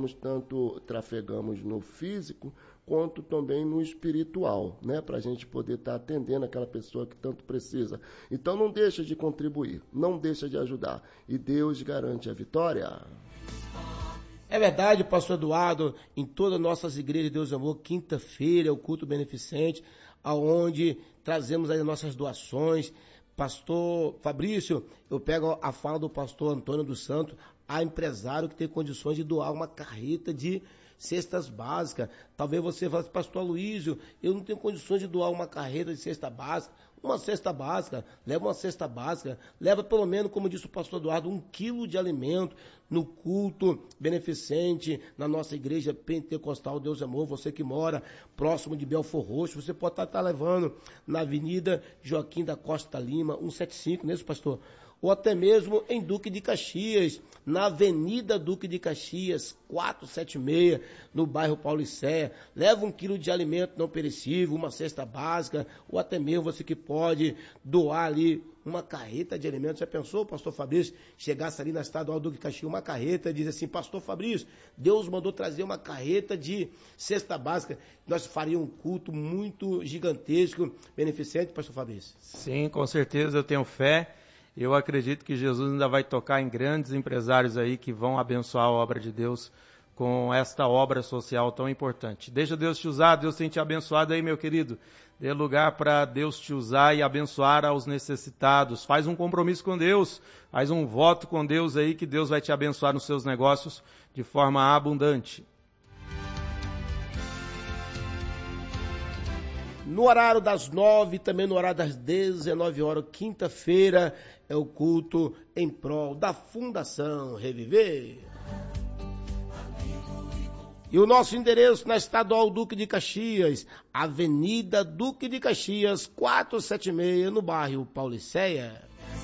trafegamos no físico, quanto também no espiritual, né? Para a gente poder estar atendendo aquela pessoa que tanto precisa. Então não deixa de contribuir, não deixa de ajudar. E Deus garante a vitória. É verdade, pastor Eduardo, em todas as nossas igrejas de Deus e Amor, quinta-feira é o culto beneficente, aonde trazemos as nossas doações. Pastor Fabrício, eu pego a fala do pastor Antônio dos Santos, há empresário que tem condições de doar uma carreta de cestas básicas. Talvez você fale, pastor Aloísio, eu não tenho condições de doar uma carreta de cesta básica. Uma cesta básica, leva uma cesta básica, leva pelo menos, como disse o pastor Eduardo, 1 quilo de alimento no culto beneficente na nossa igreja pentecostal Deus e Amor. Você que mora próximo de Belfor Roxo, você pode estar levando na Avenida Joaquim da Costa Lima, 175, não é isso, pastor? Ou até mesmo em Duque de Caxias, na Avenida Duque de Caxias, 476, no bairro Paulicéia. Leva 1 quilo de alimento não perecível, uma cesta básica, ou até mesmo você que pode doar ali uma carreta de alimentos. Já pensou, pastor Fabrício, chegasse ali na Estadual Duque de Caxias, uma carreta, e diz assim, pastor Fabrício, Deus mandou trazer uma carreta de cesta básica. Nós faríamos um culto muito gigantesco, beneficente, pastor Fabrício. Sim, com certeza, eu tenho fé. Eu acredito que Jesus ainda vai tocar em grandes empresários aí que vão abençoar a obra de Deus com esta obra social tão importante. Deixa Deus te usar, Deus tem te abençoado aí, meu querido. Dê lugar para Deus te usar e abençoar aos necessitados. Faz um compromisso com Deus, faz um voto com Deus aí que Deus vai te abençoar nos seus negócios de forma abundante. No horário das 9, também no horário das 19 horas, quinta-feira, é o culto em prol da Fundação Reviver. E o nosso endereço na Estadual Duque de Caxias, Avenida Duque de Caxias, 476, no bairro Paulicéia.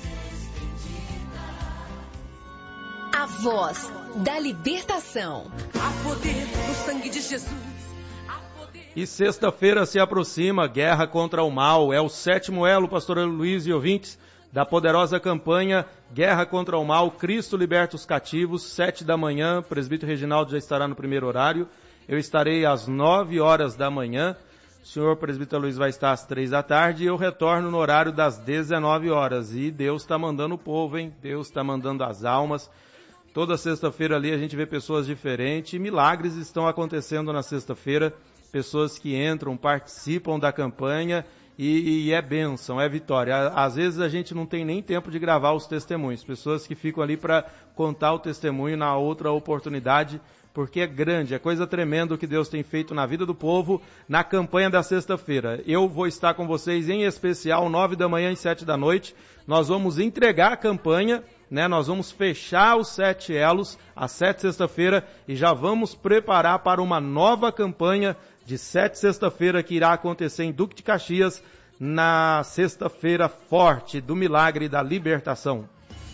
A voz da libertação. A poder no sangue de Jesus. E sexta-feira se aproxima, Guerra contra o Mal. É o 7º elo, pastor Luiz e ouvintes, da poderosa campanha Guerra contra o Mal, Cristo liberta os cativos, 7 da manhã, presbítero Reginaldo já estará no primeiro horário, eu estarei às 9 horas da manhã, o senhor presbítero Luiz vai estar às 3 da tarde e eu retorno no horário das 19 horas. E Deus está mandando o povo, hein? Deus está mandando as almas. Toda sexta-feira ali a gente vê pessoas diferentes, milagres estão acontecendo na sexta-feira, pessoas que entram, participam da campanha e é bênção, é vitória. Às vezes a gente não tem nem tempo de gravar os testemunhos, pessoas que ficam ali para contar o testemunho na outra oportunidade, porque é grande, é coisa tremenda o que Deus tem feito na vida do povo na campanha da sexta-feira. Eu vou estar com vocês em especial 9 da manhã e 7 da noite, nós vamos entregar a campanha, né? Nós vamos fechar os 7 elos, às 7 sexta-feira, e já vamos preparar para uma nova campanha de 7 sexta-feira que irá acontecer em Duque de Caxias, na sexta-feira forte do milagre da libertação.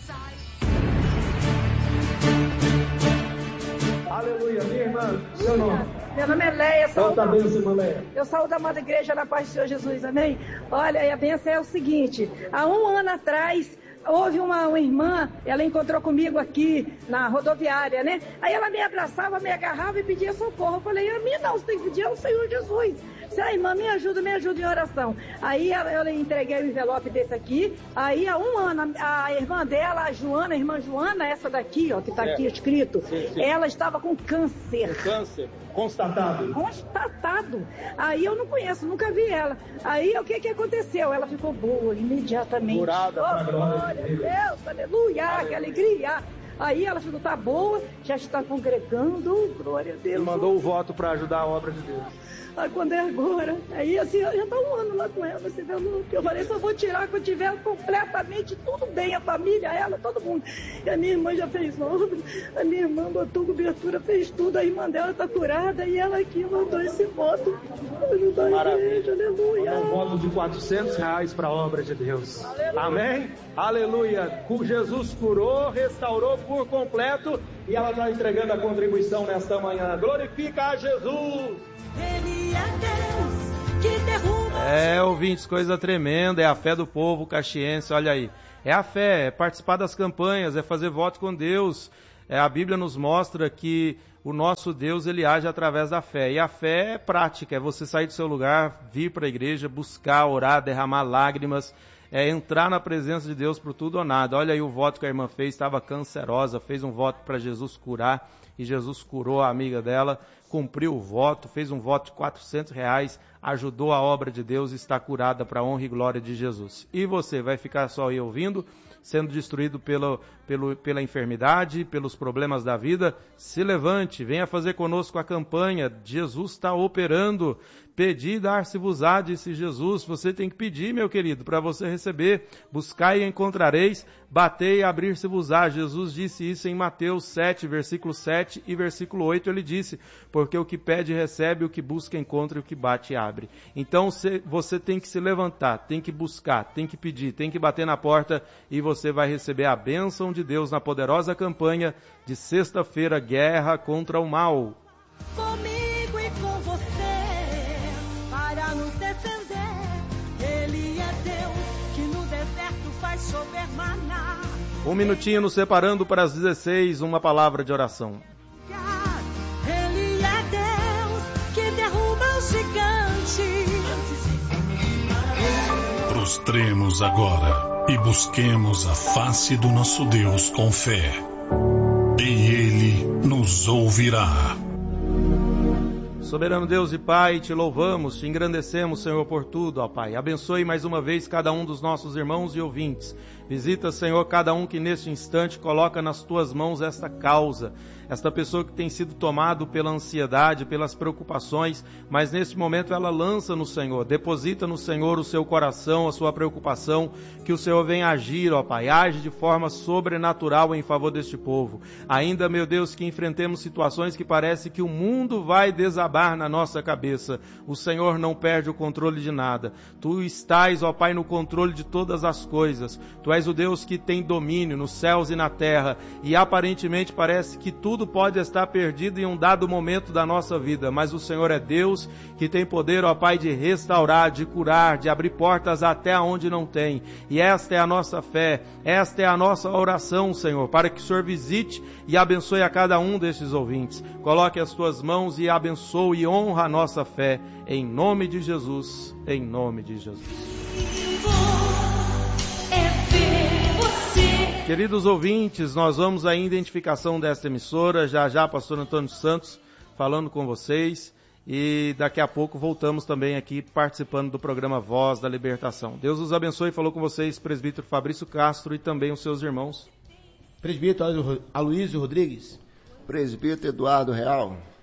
Aleluia, minha irmã, seu nome? Meu nome é Leia, eu saúdo a amada igreja na paz do Senhor Jesus, amém? Olha, e a bênção é o seguinte, há um ano atrás, houve uma irmã, ela encontrou comigo aqui na rodoviária, né? Aí ela me abraçava, me agarrava e pedia socorro. Eu falei, a mim não, você tem que pedir ao Senhor Jesus. Disse, irmã, me ajuda em oração. Aí eu entreguei o envelope desse aqui. Aí há um ano, a irmã dela, a irmã Joana, essa daqui, ó, que está aqui escrito, sim. Ela estava com câncer. Câncer? Constatado? Constatado. Aí eu não conheço, nunca vi ela. Aí o que aconteceu? Ela ficou boa imediatamente. Curada, glória a Deus, aleluia, que alegria. Aí ela falou, tá boa, já está congregando, glória a Deus. E mandou o voto para ajudar a obra de Deus. Ah, quando é agora? Aí assim, eu já estou um ano lá com ela, você viu? Eu falei, só vou tirar quando tiver completamente tudo bem, a família, ela, todo mundo. E a minha irmã já fez obra, a minha irmã botou cobertura, fez tudo, a irmã dela está curada e ela aqui mandou esse voto. Ajudar a igreja, aleluia. Um voto de R$400 para a obra de Deus. Aleluia. Amém? Aleluia. Jesus curou, restaurou por completo e ela está entregando a contribuição nesta manhã. Glorifica a Jesus. Ele é Deus que derruba. Ouvintes, coisa tremenda, é a fé do povo caxiense, olha aí. É a fé, é participar das campanhas, é fazer voto com Deus, A Bíblia nos mostra que o nosso Deus, ele age através da fé. E a fé é prática, é você sair do seu lugar, vir para a igreja, buscar, orar, derramar lágrimas, entrar na presença de Deus por tudo ou nada. Olha aí o voto que a irmã fez, estava cancerosa, fez um voto para Jesus curar, e Jesus curou a amiga dela, cumpriu o voto, fez um voto de R$400, ajudou a obra de Deus e está curada para a honra e glória de Jesus. E você vai ficar só aí ouvindo, sendo destruído pela enfermidade, pelos problemas da vida? Se levante, venha fazer conosco a campanha. Jesus está operando. Pedi e dar-se-vos-á, disse Jesus. Você tem que pedir, meu querido, para você receber. Buscai e encontrareis, batei e abrir-se-vos-á. Jesus disse isso em Mateus 7, versículo 7 e versículo 8. Ele disse, porque o que pede recebe, o que busca encontra e o que bate abre. Então você tem que se levantar, tem que buscar, tem que pedir, tem que bater na porta e você vai receber a bênção de Deus na poderosa campanha de sexta-feira, Guerra contra o Mal. Comigo e com você, para nos defender. Ele é Deus que no deserto faz chover maná. Um minutinho nos separando para as 16, uma palavra de oração. Ele é Deus que derruba os gigantes. Prostremos agora e busquemos a face do nosso Deus com fé. E Ele nos ouvirá. Soberano Deus e Pai, te louvamos, te engrandecemos, Senhor, por tudo, ó Pai. Abençoe mais uma vez cada um dos nossos irmãos e ouvintes. Visita, Senhor, cada um que neste instante coloca nas tuas mãos esta causa, esta pessoa que tem sido tomado pela ansiedade, pelas preocupações, mas neste momento ela lança no Senhor, deposita no Senhor o seu coração, a sua preocupação, que o Senhor venha agir, ó Pai, age de forma sobrenatural em favor deste povo. Ainda, meu Deus, que enfrentemos situações que parece que o mundo vai desabar na nossa cabeça. O Senhor não perde o controle de nada. Tu estás, ó Pai, no controle de todas as coisas. Tu és o Deus que tem domínio nos céus e na terra, e aparentemente parece que tudo pode estar perdido em um dado momento da nossa vida, mas o Senhor é Deus que tem poder, ó Pai, de restaurar, de curar, de abrir portas até onde não tem. E esta é a nossa fé, esta é a nossa oração, Senhor, para que o Senhor visite e abençoe a cada um destes ouvintes. Coloque as tuas mãos e abençoe e honra a nossa fé, em nome de Jesus, em nome de Jesus. Queridos ouvintes, nós vamos à identificação desta emissora, já pastor Antônio Santos falando com vocês, e daqui a pouco voltamos também aqui participando do programa Voz da Libertação. Deus os abençoe. Falou com vocês presbítero Fabrício Castro e também os seus irmãos. Presbítero Aloysio Rodrigues. Presbítero Eduardo Real.